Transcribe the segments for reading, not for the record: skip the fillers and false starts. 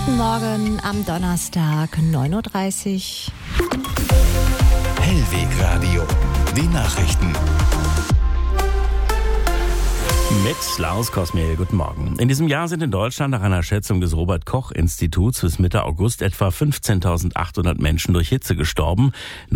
Guten Morgen am Donnerstag, 9:30 Uhr. Hellwegradio, die Nachrichten. Mit Lars Kosmiel, guten Morgen. In diesem Jahr sind in Deutschland nach einer Schätzung des Robert-Koch-Instituts bis Mitte August etwa 15.800 Menschen durch Hitze gestorben.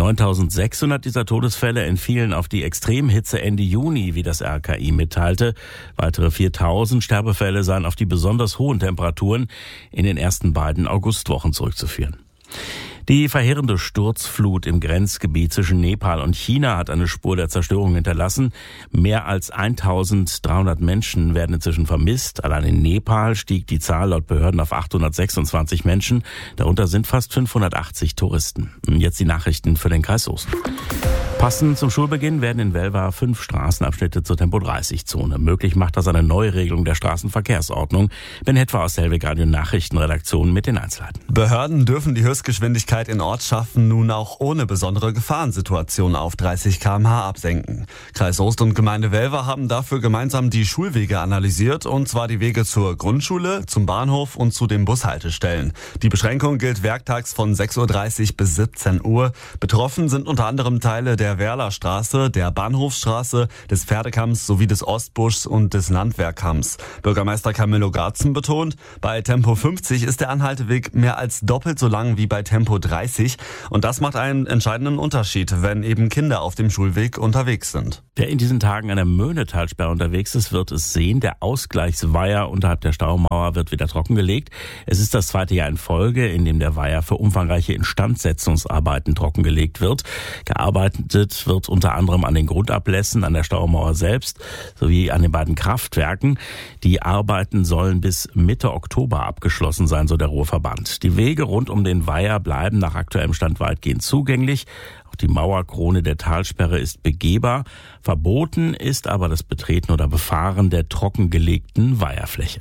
9.600 dieser Todesfälle entfielen auf die Extremhitze Ende Juni, wie das RKI mitteilte. Weitere 4.000 Sterbefälle seien auf die besonders hohen Temperaturen in den ersten beiden Augustwochen zurückzuführen. Die verheerende Sturzflut im Grenzgebiet zwischen Nepal und China hat eine Spur der Zerstörung hinterlassen. Mehr als 1.300 Menschen werden inzwischen vermisst. Allein in Nepal stieg die Zahl laut Behörden auf 826 Menschen. Darunter sind fast 580 Touristen. Jetzt die Nachrichten für den Kreis Soest. Passend zum Schulbeginn werden in Welver 5 Straßenabschnitte zur Tempo-30-Zone. Möglich macht das eine Neuregelung der Straßenverkehrsordnung. Ben Hetwer aus der Hellwegradio Nachrichtenredaktion mit den Einzelheiten. Behörden dürfen die Höchstgeschwindigkeit in Ortschaften nun auch ohne besondere Gefahrensituation auf 30 km/h absenken. Kreis Soest und Gemeinde Welver haben dafür gemeinsam die Schulwege analysiert, und zwar die Wege zur Grundschule, zum Bahnhof und zu den Bushaltestellen. Die Beschränkung gilt werktags von 6.30 Uhr bis 17 Uhr. Betroffen sind unter anderem Teile der Werlerstraße, der Bahnhofsstraße, des Pferdekamms sowie des Ostbuschs und des Landwehrkamms. Bürgermeister Camillo Garzen betont, bei Tempo 50 ist der Anhalteweg mehr als doppelt so lang wie bei Tempo 30. Und das macht einen entscheidenden Unterschied, wenn eben Kinder auf dem Schulweg unterwegs sind. Wer in diesen Tagen an der Möhnetalsperre unterwegs ist, wird es sehen. Der Ausgleichsweiher unterhalb der Staumauer wird wieder trockengelegt. Es ist das zweite Jahr in Folge, in dem der Weiher für umfangreiche Instandsetzungsarbeiten trockengelegt wird. Gearbeitet wird unter anderem an den Grundablässen, an der Staumauer selbst sowie an den beiden Kraftwerken. Die Arbeiten sollen bis Mitte Oktober abgeschlossen sein, so der Ruhrverband. Die Wege rund um den Weiher bleiben nach aktuellem Stand weitgehend zugänglich. Auch die Mauerkrone der Talsperre ist begehbar. Verboten ist aber das Betreten oder Befahren der trockengelegten Weiherfläche.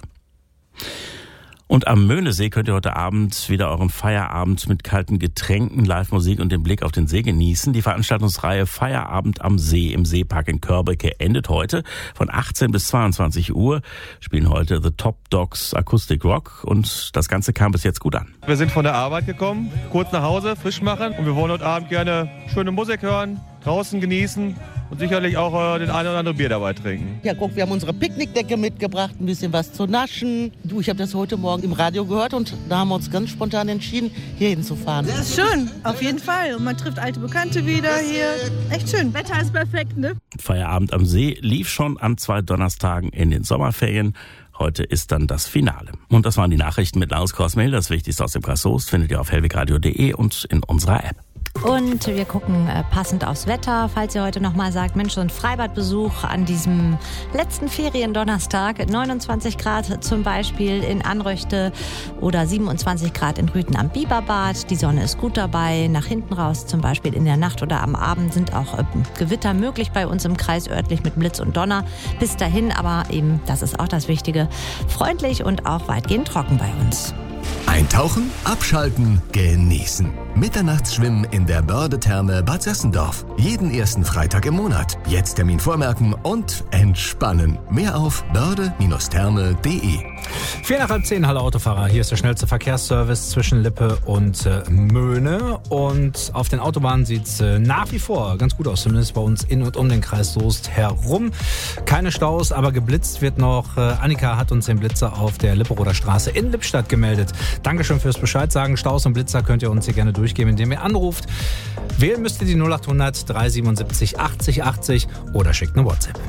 Und am Möhnesee könnt ihr heute Abend wieder euren Feierabend mit kalten Getränken, Live-Musik und dem Blick auf den See genießen. Die Veranstaltungsreihe Feierabend am See im Seepark in Körbecke endet heute. Von 18 bis 22 Uhr spielen heute The Top Dogs Acoustic Rock, und das Ganze kam bis jetzt gut an. Wir sind von der Arbeit gekommen, kurz nach Hause, frisch machen, und wir wollen heute Abend gerne schöne Musik hören, draußen genießen und sicherlich auch den ein oder andere Bier dabei trinken. Ja, guck, wir haben unsere Picknickdecke mitgebracht, ein bisschen was zu naschen. Du, ich habe das heute Morgen im Radio gehört, und da haben wir uns ganz spontan entschieden, hier hinzufahren. Das ist schön, auf jeden Fall. Und man trifft alte Bekannte wieder hier. Echt schön. Wetter ist perfekt, ne? Feierabend am See lief schon an 2 Donnerstagen in den Sommerferien. Heute ist dann das Finale. Und das waren die Nachrichten mit Lars Kosmiel. Das Wichtigste aus dem Kreis Soest findet ihr auf hellwegradio.de und in unserer App. Und wir gucken passend aufs Wetter. Falls ihr heute nochmal sagt, Mensch, so ein Freibadbesuch an diesem letzten Feriendonnerstag. 29 Grad zum Beispiel in Anröchte oder 27 Grad in Rüthen am Biberbad. Die Sonne ist gut dabei. Nach hinten raus, zum Beispiel in der Nacht oder am Abend, sind auch Gewitter möglich bei uns im Kreis örtlich mit Blitz und Donner. Bis dahin aber eben, das ist auch das Wichtige, freundlich und auch weitgehend trocken bei uns. Eintauchen, abschalten, genießen. Mitternachtsschwimmen in der Börde-Therme Bad Sessendorf. Jeden ersten Freitag im Monat. Jetzt Termin vormerken und entspannen. Mehr auf börde-therme.de. 10:04, hallo Autofahrer. Hier ist der schnellste Verkehrsservice zwischen Lippe und Möhne. Und auf den Autobahnen sieht's nach wie vor ganz gut aus, zumindest bei uns in und um den Kreis Soest herum. Keine Staus, aber geblitzt wird noch. Annika hat uns den Blitzer auf der Lipperoder Straße in Lippstadt gemeldet. Dankeschön fürs Bescheid sagen. Staus und Blitzer könnt ihr uns hier gerne durchgeben, indem ihr anruft. Wählen müsst ihr die 0800 377 80 80 oder schickt eine WhatsApp.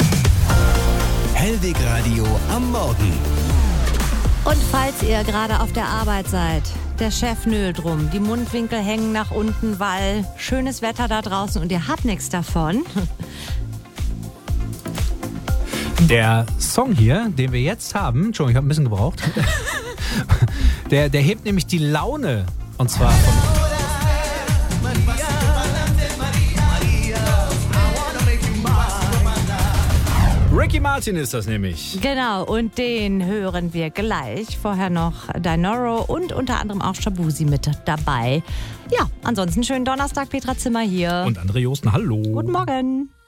Hellwegradio am Morgen. Und falls ihr gerade auf der Arbeit seid, der Chef nölt drum, die Mundwinkel hängen nach unten, weil schönes Wetter da draußen und ihr habt nichts davon. Der Song hier, den wir jetzt haben, Entschuldigung, ich habe ein bisschen gebraucht, der hebt nämlich die Laune, und zwar von Ricky Martin ist das nämlich. Genau, und den hören wir gleich. Vorher noch Dinoro und unter anderem auch Shabuzi mit dabei. Ja, ansonsten schönen Donnerstag, Petra Zimmer hier. Und André Josten, hallo. Guten Morgen.